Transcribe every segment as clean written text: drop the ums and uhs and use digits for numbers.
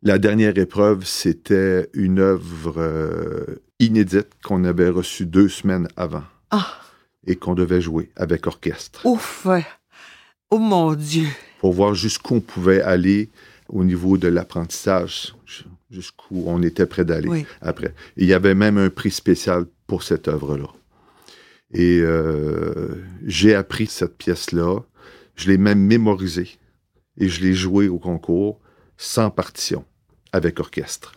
La dernière épreuve, c'était une œuvre inédite qu'on avait reçue 2 semaines avant et qu'on devait jouer avec orchestre. Ouf! Oh mon Dieu! Pour voir jusqu'où on pouvait aller au niveau de l'apprentissage, jusqu'où on était prêt d'aller après. Et il y avait même un prix spécial pour cette œuvre-là. Et j'ai appris cette pièce-là, je l'ai même mémorisée et je l'ai jouée au concours sans partition, avec orchestre.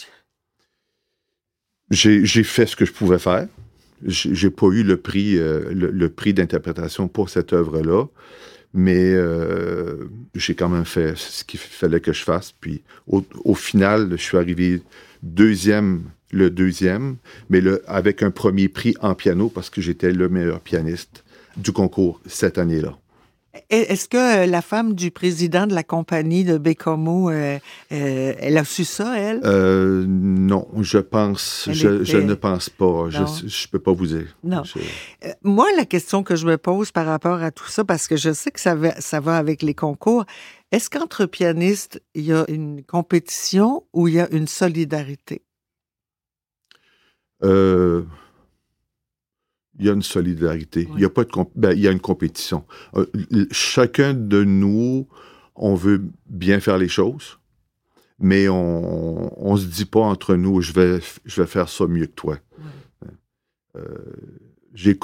J'ai fait ce que je pouvais faire. J'ai pas eu le prix d'interprétation pour cette œuvre-là, mais j'ai quand même fait ce qu'il fallait que je fasse. Puis au final, je suis arrivé le deuxième, mais avec un premier prix en piano parce que j'étais le meilleur pianiste du concours cette année-là. Est-ce que la femme du président de la compagnie de Bécomo, elle a su ça, elle? Non, je ne pense pas. Je peux pas vous dire. Non. Moi, la question que je me pose par rapport à tout ça, parce que je sais que ça va avec les concours, est-ce qu'entre pianistes, il y a une compétition ou il y a une solidarité? Il y a une solidarité. Il y a pas il y a une compétition. Chacun de nous, on veut bien faire les choses, mais on se dit pas entre nous, je vais faire ça mieux que toi. J'ai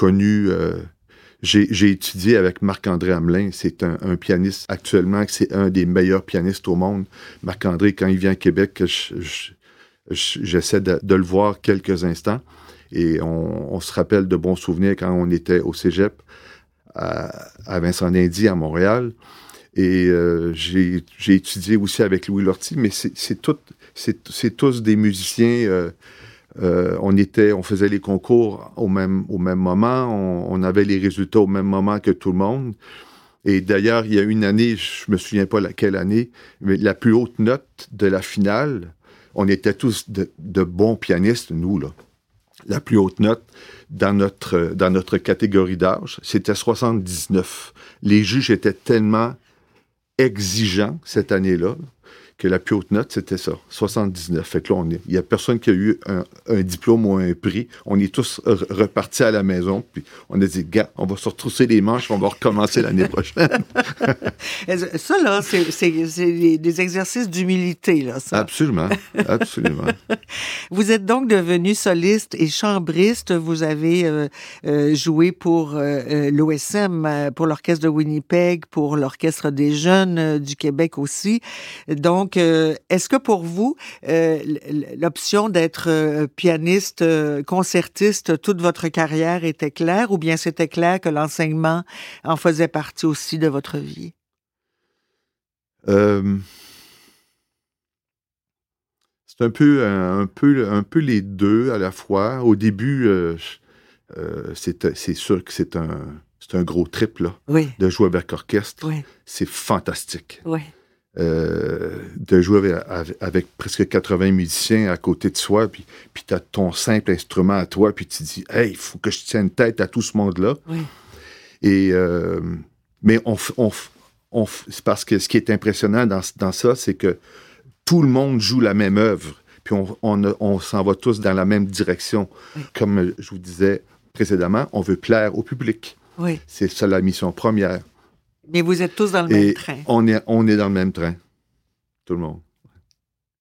étudié avec Marc-André Hamelin. C'est un pianiste actuellement, c'est un des meilleurs pianistes au monde. Marc-André, quand il vient à Québec, j'essaie de le voir quelques instants. Et on se rappelle de bons souvenirs quand on était au cégep à Vincent-Dindy, à Montréal. Et j'ai étudié aussi avec Louis Lortie, mais c'est tous des musiciens. On faisait les concours au même moment. On avait les résultats au même moment que tout le monde. Et d'ailleurs, il y a une année, je me souviens pas laquelle année, mais la plus haute note de la finale, on était tous de bons pianistes, nous, là. La plus haute note dans notre catégorie d'âge, c'était 79. Les juges étaient tellement exigeants cette année-là que la plus haute note, c'était ça, 79. Fait que là, il n'y a personne qui a eu un diplôme ou un prix. On est tous repartis à la maison, puis on a dit, gars, on va se retrousser les manches, on va recommencer l'année prochaine. Ça, là, c'est des exercices d'humilité, là, ça. Absolument, absolument. Vous êtes donc devenu soliste et chambriste. Vous avez joué pour l'OSM, pour l'Orchestre de Winnipeg, pour l'Orchestre des Jeunes du Québec aussi. Donc, est-ce que pour vous, l'option d'être pianiste, concertiste, toute votre carrière était claire, ou bien c'était clair que l'enseignement en faisait partie aussi de votre vie? C'est un peu les deux à la fois. Au début, c'est sûr que c'est un gros trip, là, de jouer avec orchestre. Oui. C'est fantastique. Oui. De jouer avec presque 80 musiciens à côté de soi, puis tu as ton simple instrument à toi, puis tu te dis, hey, il faut que je tienne tête à tout ce monde-là. Oui. Et, mais c'est parce que ce qui est impressionnant dans ça, c'est que tout le monde joue la même œuvre, puis on s'en va tous dans la même direction. Oui. Comme je vous disais précédemment, on veut plaire au public. Oui. C'est ça la mission première. Mais vous êtes tous dans le même train. On est dans le même train. Tout le monde.